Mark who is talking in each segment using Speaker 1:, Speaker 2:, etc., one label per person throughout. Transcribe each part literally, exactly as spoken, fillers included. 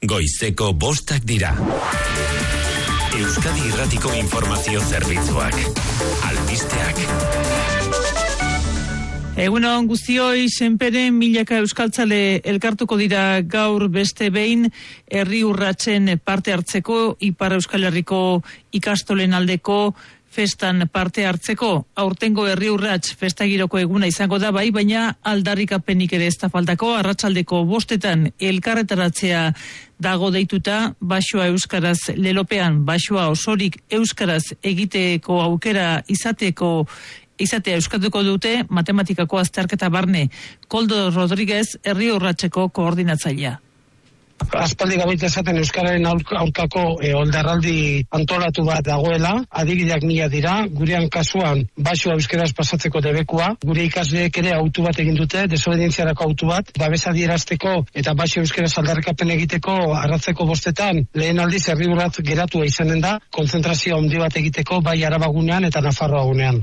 Speaker 1: goizeko bostak dira. Euskadi Irratiko Informazio Zerbitzuak. Albisteak.
Speaker 2: Egunon guztioi, senperen milaka euskaltzale elkartuko dira gaur beste behin herri urratsen parte hartzeko, Ipar Euskal Herriko ikastolen aldeko festan parte hartzeko. Aurtengo herri urrats festagiroko eguna izango da bai, baina aldarrikapenik ere ez da faltako. Arratsaldeko bostetan elkarretaratzea dago deituta, Baxua euskaraz lelopean, Baxua osorik euskaraz egiteko aukera izateko izatea euskatuko dute matematikako azterketa barne. Koldo Rodríguez, herri urratseko koordinatzailea.
Speaker 3: Aspaldi gabeite esaten euskararen aurkako e, oldarraldi antolatu bat dagoela, adibideak mila dira, gurean kasuan Baxua euskaraz pasatzeko debekua, gure ikasleek ere autu bat egin dute, desobedientziarako autu bat, babesa dierazteko eta Baxua euskaraz aldarrikapen egiteko arratzeko bostetan, lehen aldiz herri urrat geratua izanen da, konzentrazio handi bat egiteko bai Arabagunean eta Nafarroagunean.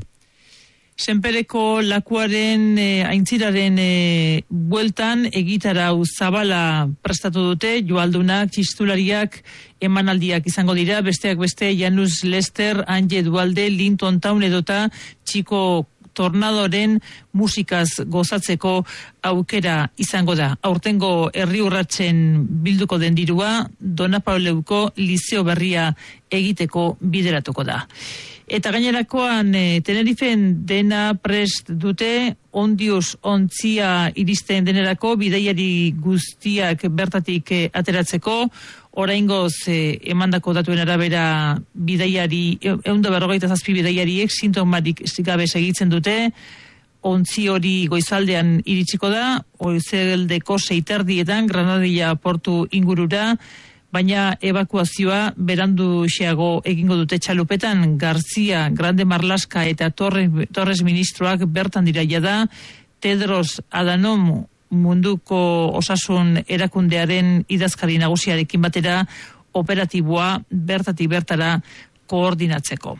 Speaker 2: Senpereko lakuaren e, aintziraren e, bueltan egitarau zabala prestatu dute, joaldunak, txistulariak, emanaldiak izango dira, besteak beste Janus Lester, Anje Dualde, Linton Town edota Txiko Tornadoren musikaz gozatzeko aukera izango da. Aurtengo herri urratzen bilduko den dirua, Dona Pauleuko Liceo berria egiteko bideratuko da. Eta gainerakoan e, Tenerifen dena prest dute, ondius ontzia iristen denerako, bidaiari guztiak bertatik e, ateratzeko, oraingoz e, emandako datuen arabera bidaiari, ehun eta berrogeita zazpi bidaiariek sintomatik gabe segitzen dute, ontzi hori goizaldean iritsiko da, goizeldeko seiterdietan Granadilla portu ingurura, baina evakuazioa berandu xeago egingo dute txalupetan. Garzia, Grande Marlaska eta Torres, Torres ministroak bertan diraia da. Tedros Adhanom munduko osasun erakundearen idazkari nagusiarekin batera operatiboa bertatik bertara koordinatzeko.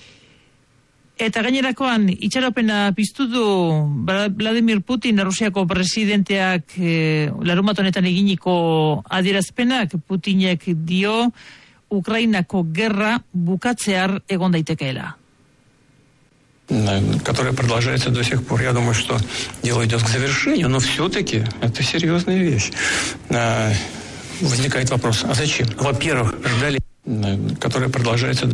Speaker 2: Eta gainerakoan, itxaropena piztu du Vladimir Putin, Rusiako presidenteak e, larunbat honetan eginiko adierazpenak. Putinek dio Ukrainako gerra bukatzear egon daitekeela.
Speaker 4: Которая продолжается до сих пор. Я думаю, что дело идет к завершению, но все-таки это серьезная вещь. Возникает вопрос, а зачем? Во-первых, ждали, которая продолжается.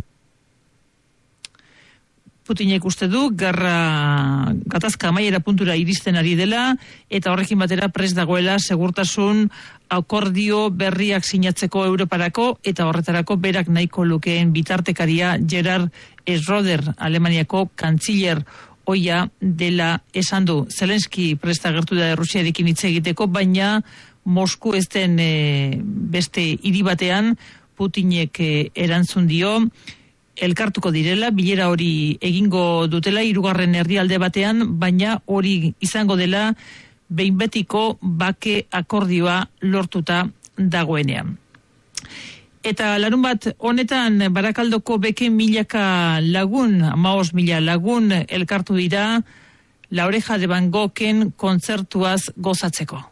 Speaker 2: Putinek uste du, garra gatazka amaiera puntura iristen ari dela, eta horrekin batera prest dagoela segurtasun akordio berriak sinatzeko Europarako, eta horretarako berak nahiko lukeen bitartekaria Gerhard Schroeder, Alemaniako kantziller oia dela esan du. Zelenski prest agertu da Rusiarekin hitz egiteko, baina Mosku ez den e, beste hiri batean Putinek e, erantzun dio, elkartuko direla, bilera hori egingo dutela hirugarren herrialde batean, baina hori izango dela behin betiko bake akordioa lortuta dagoenean. Eta larun bat honetan Barakaldoko beke milaka lagun, hamabost mila lagun elkartu dira La Oreja de Van Goghen kontzertuaz gozatzeko.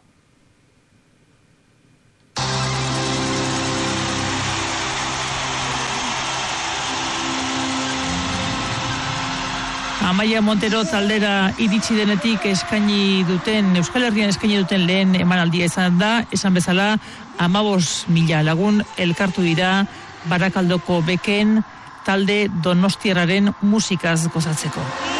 Speaker 2: Amaia Montero taldera iritsi denetik eskaini duten, Euskal Herrian eskaini duten lehen emanaldia izan da, esan bezala, hamabost mila lagun elkartu dira Barakaldoko beken talde donostiarraren musikaz gozatzeko.